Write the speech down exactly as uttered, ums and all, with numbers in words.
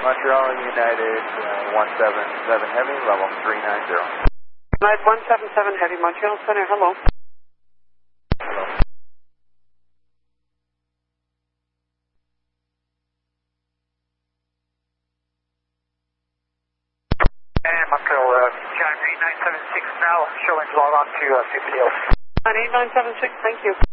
Montreal United uh, one seven seven Heavy, level three nine zero. United one seven seven Heavy, Montreal Center, hello. Hello. And Montreal, uh, John eight nine seven six now, showing log on to uh, C P L. On eight nine seven six, thank you.